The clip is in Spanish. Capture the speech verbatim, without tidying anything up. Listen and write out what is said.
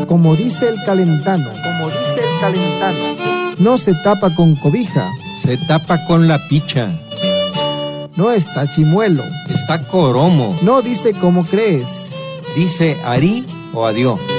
Como dice el calentano, como dice el calentano, no se tapa con cobija, se tapa con la picha. No está chimuelo, está coromo. No dice como crees, dice arí o adiós.